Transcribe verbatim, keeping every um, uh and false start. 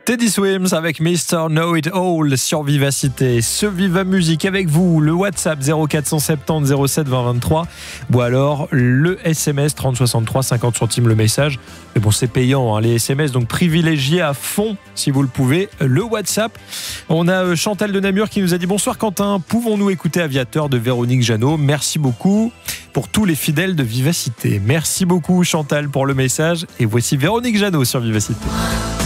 Teddy Swims avec mister Know It All sur Vivacité. Ce Viva Musique avec vous, le WhatsApp zéro quatre cent soixante-dix zéro sept vingt vingt-trois ou alors le S M S trente soixante-trois, cinquante centimes le message. Mais bon, c'est payant hein, les S M S, donc privilégiez à fond si vous le pouvez le WhatsApp. On a Chantal de Namur qui nous a dit bonsoir Quentin, pouvons-nous écouter Aviateur de Véronique Jeannot? Merci beaucoup pour tous les fidèles de Vivacité. Merci beaucoup Chantal pour le message et voici Véronique Jeannot sur Vivacité.